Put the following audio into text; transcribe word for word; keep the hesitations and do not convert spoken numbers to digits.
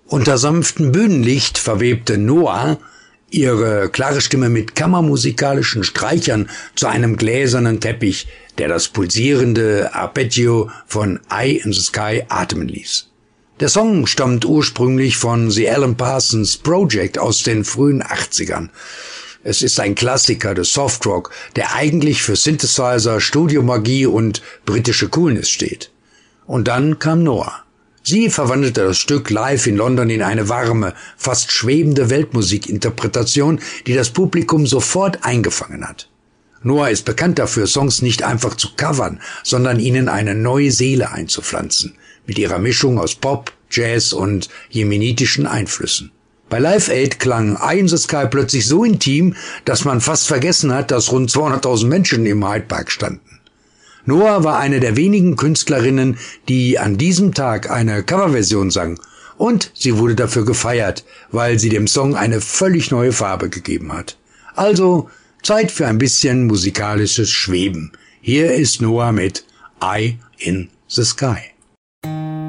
Unter sanftem Bühnenlicht verwebte Noah ihre klare Stimme mit kammermusikalischen Streichern zu einem gläsernen Teppich, der das pulsierende Arpeggio von Eye in the Sky atmen ließ. Der Song stammt ursprünglich von The Alan Parsons Project aus den frühen achtzigern. Es ist ein Klassiker des Softrock, der eigentlich für Synthesizer, Studiomagie und britische Coolness steht. Und dann kam Noah. Sie verwandelte das Stück live in London in eine warme, fast schwebende Weltmusikinterpretation, die das Publikum sofort eingefangen hat. Noah ist bekannt dafür, Songs nicht einfach zu covern, sondern ihnen eine neue Seele einzupflanzen, mit ihrer Mischung aus Pop, Jazz und jemenitischen Einflüssen. Bei Live Aid klang Eye in the Sky plötzlich so intim, dass man fast vergessen hat, dass rund zweihunderttausend Menschen im Hyde Park standen. Noah war eine der wenigen Künstlerinnen, die an diesem Tag eine Coverversion sang, und sie wurde dafür gefeiert, weil sie dem Song eine völlig neue Farbe gegeben hat. Also Zeit für ein bisschen musikalisches Schweben. Hier ist Noah mit Eye in the Sky.